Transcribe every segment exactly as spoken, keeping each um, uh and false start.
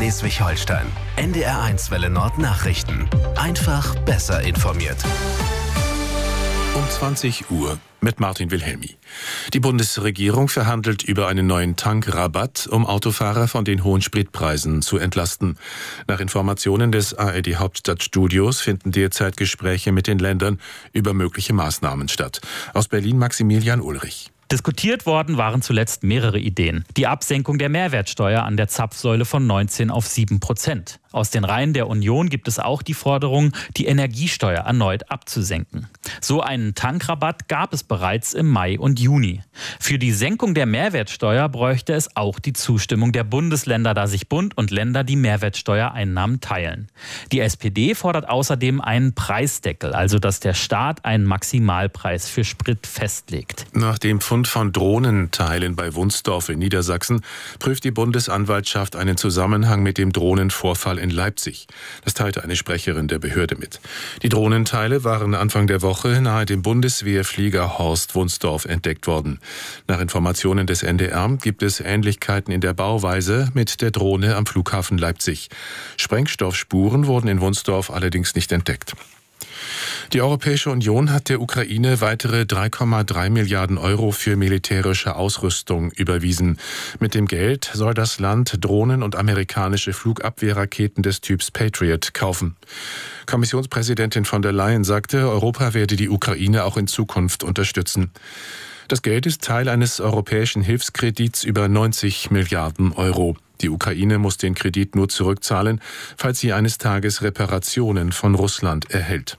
Schleswig-Holstein. N D R eins Welle Nord Nachrichten. Einfach besser informiert. Um zwanzig Uhr mit Martin Wilhelmi. Die Bundesregierung verhandelt über einen neuen Tankrabatt, um Autofahrer von den hohen Spritpreisen zu entlasten. Nach Informationen des A R D Hauptstadtstudios finden derzeit Gespräche mit den Ländern über mögliche Maßnahmen statt. Aus Berlin Maximilian Ulrich. Diskutiert worden waren zuletzt mehrere Ideen. Die Absenkung der Mehrwertsteuer an der Zapfsäule von neunzehn auf sieben Prozent. Aus den Reihen der Union gibt es auch die Forderung, die Energiesteuer erneut abzusenken. So einen Tankrabatt gab es bereits im Mai und Juni. Für die Senkung der Mehrwertsteuer bräuchte es auch die Zustimmung der Bundesländer, da sich Bund und Länder die Mehrwertsteuereinnahmen teilen. Die S P D fordert außerdem einen Preisdeckel, also dass der Staat einen Maximalpreis für Sprit festlegt. Nach dem Fund von Drohnenteilen bei Wunsdorf in Niedersachsen prüft die Bundesanwaltschaft einen Zusammenhang mit dem Drohnenvorfall in Leipzig. Das teilte eine Sprecherin der Behörde mit. Die Drohnenteile waren Anfang der Woche nahe dem Bundeswehrflieger Horst Wunsdorf entdeckt worden. Nach Informationen des N D R gibt es Ähnlichkeiten in der Bauweise mit der Drohne am Flughafen Leipzig. Sprengstoffspuren wurden in Wunsdorf allerdings nicht entdeckt. Die Europäische Union hat der Ukraine weitere drei Komma drei Milliarden Euro für militärische Ausrüstung überwiesen. Mit dem Geld soll das Land Drohnen und amerikanische Flugabwehrraketen des Typs Patriot kaufen. Kommissionspräsidentin von der Leyen sagte, Europa werde die Ukraine auch in Zukunft unterstützen. Das Geld ist Teil eines europäischen Hilfskredits über neunzig Milliarden Euro. Die Ukraine muss den Kredit nur zurückzahlen, falls sie eines Tages Reparationen von Russland erhält.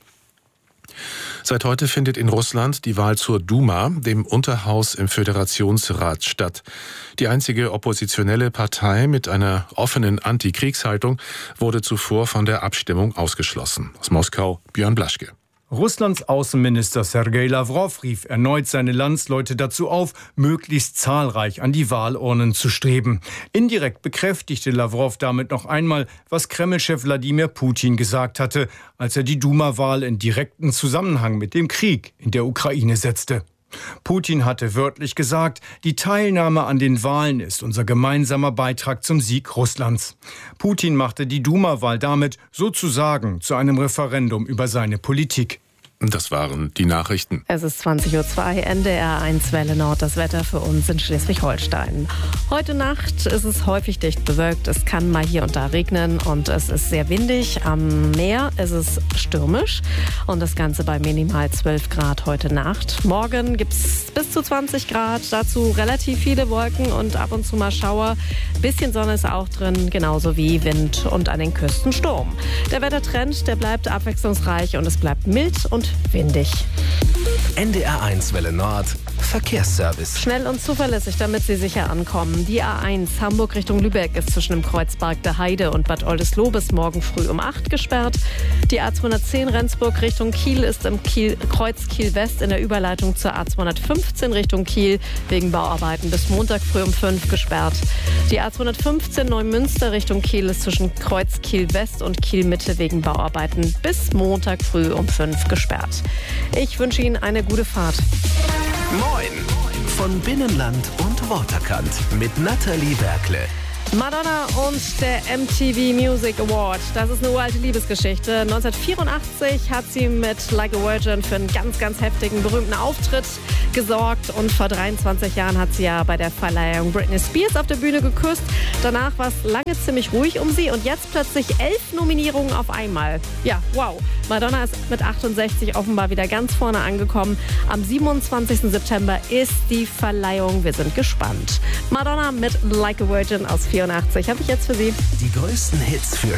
Seit heute findet in Russland die Wahl zur Duma, dem Unterhaus im Föderationsrat, statt. Die einzige oppositionelle Partei mit einer offenen Antikriegshaltung wurde zuvor von der Abstimmung ausgeschlossen. Aus Moskau, Björn Blaschke. Russlands Außenminister Sergei Lawrow rief erneut seine Landsleute dazu auf, möglichst zahlreich an die Wahlurnen zu streben. Indirekt bekräftigte Lawrow damit noch einmal, was Kreml-Chef Wladimir Putin gesagt hatte, als er die Duma-Wahl in direkten Zusammenhang mit dem Krieg in der Ukraine setzte. Putin hatte wörtlich gesagt, die Teilnahme an den Wahlen ist unser gemeinsamer Beitrag zum Sieg Russlands. Putin machte die Duma-Wahl damit sozusagen zu einem Referendum über seine Politik. Das waren die Nachrichten. Es ist zwanzig Uhr zwei, N D R eins Welle Nord, das Wetter für uns in Schleswig-Holstein. Heute Nacht ist es häufig dicht bewölkt, es kann mal hier und da regnen und es ist sehr windig. Am Meer ist es stürmisch und das Ganze bei minimal zwölf Grad heute Nacht. Morgen gibt es bis zu zwanzig Grad, dazu relativ viele Wolken und ab und zu mal Schauer. Bisschen Sonne ist auch drin, genauso wie Wind und an den Küsten Sturm. Der Wettertrend, der bleibt abwechslungsreich und es bleibt mild und windig. N D R eins Welle Nord Verkehrsservice. Schnell und zuverlässig, damit Sie sicher ankommen. Die A eins Hamburg Richtung Lübeck ist zwischen dem Kreuzberg der Heide und Bad Oldesloe bis morgen früh um acht gesperrt. Die A zweihundertzehn Rendsburg Richtung Kiel ist im Kiel, Kreuz Kiel West in der Überleitung zur A zweihundertfünfzehn Richtung Kiel wegen Bauarbeiten bis Montag früh um fünf gesperrt. Die A zweihundertfünfzehn Neumünster Richtung Kiel ist zwischen Kreuz Kiel West und Kiel Mitte wegen Bauarbeiten bis Montag früh um fünf gesperrt. Ich wünsche Ihnen eine gute Fahrt. Moin von Binnenland und Waterkant mit Nathalie Berkle. Madonna und der M T V Music Award. Das ist eine uralte Liebesgeschichte. neunzehnhundertvierundachtzig hat sie mit Like a Virgin für einen ganz, ganz heftigen, berühmten Auftritt gesorgt. Und vor dreiundzwanzig Jahren hat sie ja bei der Verleihung Britney Spears auf der Bühne geküsst. Danach war es lange ziemlich ruhig um sie und jetzt plötzlich elf Nominierungen auf einmal. Ja, wow. Madonna ist mit achtundsechzig offenbar wieder ganz vorne angekommen. Am siebenundzwanzigsten September ist die Verleihung. Wir sind gespannt. Madonna mit Like a Virgin aus vierundachtzig habe ich jetzt für Sie. Die größten Hits für